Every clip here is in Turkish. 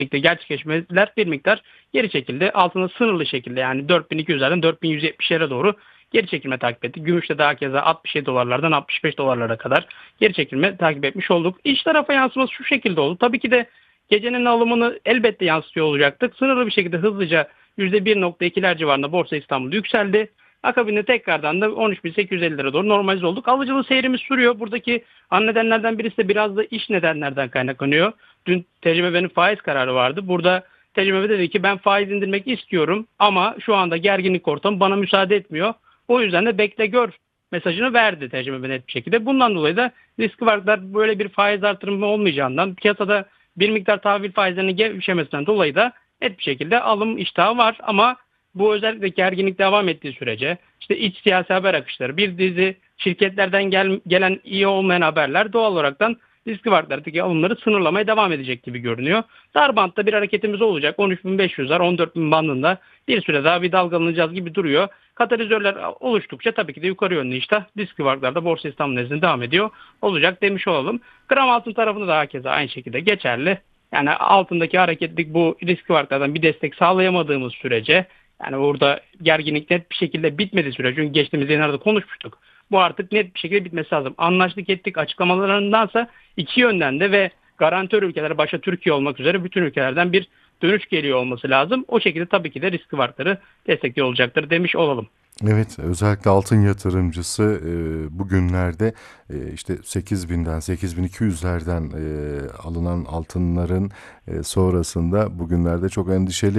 birlikte gerçekleşmeler bir miktar geri çekildi. Altında sınırlı şekilde yani 4200'lerden 4170'lere doğru geri çekilme takip ettik. Gümüşte daha keza 67 dolarlardan 65 dolarlara kadar geri çekilme takip etmiş olduk. İç tarafa yansıması şu şekilde oldu. Tabii ki de gecenin alımını elbette yansıtıyor olacaktık. Sınırlı bir şekilde hızlıca %1.2'ler civarında Borsa İstanbul yükseldi. Akabinde tekrardan da 13.850'lere doğru normalize olduk. Alıcılı seyrimiz sürüyor. Buradaki ana nedenlerden birisi de biraz da iş nedenlerden kaynaklanıyor. Dün TCMB'nin faiz kararı vardı. Burada TCMB dedi ki ben faiz indirmek istiyorum ama şu anda gerginlik ortamı bana müsaade etmiyor. O yüzden de bekle gör mesajını verdi TCMB net bir şekilde. Bundan dolayı da risk varlıklar böyle bir faiz artırımı olmayacağından piyasada bir miktar tahvil faizlerinin gevşemesinden dolayı da net bir şekilde alım iştahı var ama bu özellikle gerginlik devam ettiği sürece işte iç siyasi haber akışları, bir dizi şirketlerden gelen iyi olmayan haberler doğal olaraktan riskli varlıklardaki alımları sınırlamaya devam edecek gibi görünüyor. Dar bantta bir hareketimiz olacak. 13.500'ler, 14.000 bandında bir süre daha bir dalgalanacağız gibi duruyor. Katalizörler oluştukça tabii ki de yukarı yönlü işte riskli varlıklarda Borsa İstanbul nezdinde devam ediyor olacak demiş olalım. Gram altın tarafında da herkese aynı şekilde geçerli. Yani altındaki hareketlik bu riskli varlıklardan bir destek sağlayamadığımız sürece yani orada gerginlik net bir şekilde bitmedi sürece. Çünkü geçtiğimiz yayınlarda konuşmuştuk. Bu artık net bir şekilde bitmesi lazım. Anlaştık ettik açıklamalarındansa iki yönden de ve garantör ülkeler başta Türkiye olmak üzere bütün ülkelerden bir dönüş geliyor olması lazım. O şekilde tabii ki de riskli varlıkları destekliyor olacaktır demiş olalım. Evet, özellikle altın yatırımcısı bugünlerde işte 8.000'den 8.200'lerden alınan altınların sonrasında bugünlerde çok endişeli.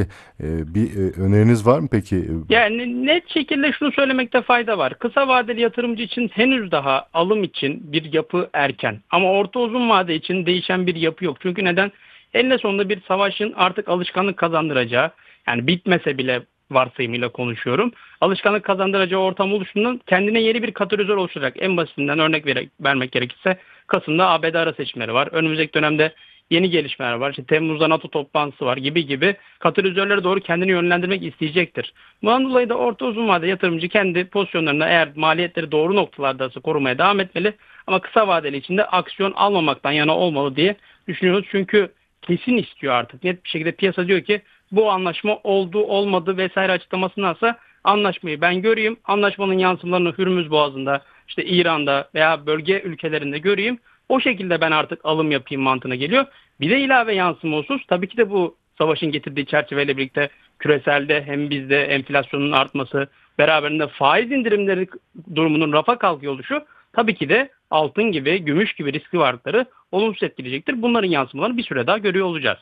Bir öneriniz var mı peki? Yani net şekilde şunu söylemekte fayda var. Kısa vadeli yatırımcı için henüz daha alım için bir yapı erken. Ama orta uzun vade için değişen bir yapı yok. Çünkü neden? Eninde sonunda bir savaşın artık alışkanlık kazandıracağı, yani bitmese bile varsayımıyla konuşuyorum. Alışkanlık kazandıracağı ortam oluştuğundan kendine yeni bir katalizör oluşturacak. En basitinden örnek vermek gerekirse Kasım'da ABD ara seçimleri var. Önümüzdeki dönemde yeni gelişmeler var. İşte Temmuz'da NATO toplantısı var gibi katalizörlere doğru kendini yönlendirmek isteyecektir. Bundan dolayı da orta uzun vadede yatırımcı kendi pozisyonlarında eğer maliyetleri doğru noktalardaysa korumaya devam etmeli. Ama kısa vadeli içinde aksiyon almamaktan yana olmalı diye düşünüyoruz. Çünkü kesin istiyor artık. Net bir şekilde piyasa diyor ki bu anlaşma oldu olmadı vesaire açıklamasındansa anlaşmayı ben göreyim. Anlaşmanın yansımalarını Hürmüz Boğazı'nda işte İran'da veya bölge ülkelerinde göreyim. O şekilde ben artık alım yapayım mantığına geliyor. Bir de ilave yansıma husus tabii ki de bu savaşın getirdiği çerçeveyle birlikte küreselde hem bizde enflasyonun artması beraberinde faiz indirimleri durumunun rafa kalkıyor oluşu tabii ki de altın gibi, gümüş gibi riskli varlıkları olumsuz etkileyecektir. Bunların yansımalarını bir süre daha görüyor olacağız.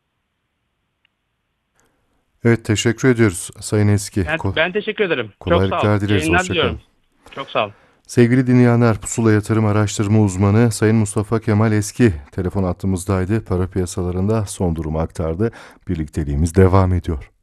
Evet, teşekkür ediyoruz Sayın Eski. Ben teşekkür ederim. Çok sağ olun. Kolaylıklar dileriz. Yayınlar Hoşça kalın. diliyorum. Çok sağ olun. Sevgili dinleyenler, Pusula Yatırım Araştırma Uzmanı Sayın Mustafa Kemal Eski telefon hattımızdaydı. Para piyasalarında son durumu aktardı. Birlikteliğimiz devam ediyor.